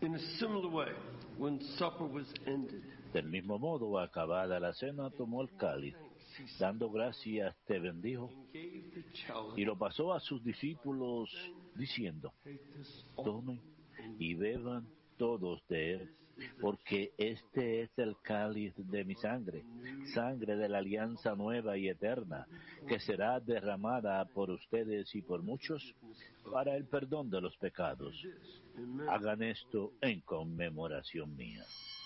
In a similar way, when supper was ended, Del mismo modo, acabada la cena, tomó el cáliz, dando gracias, te bendijo, and gave the chalice. y lo pasó a sus discípulos, diciendo: Take this, tomen y beban todos de él, porque este es el cáliz de mi sangre, sangre de la alianza nueva y eterna, que será derramada por ustedes y por muchos para el perdón de los pecados. Hagan esto en conmemoración mía.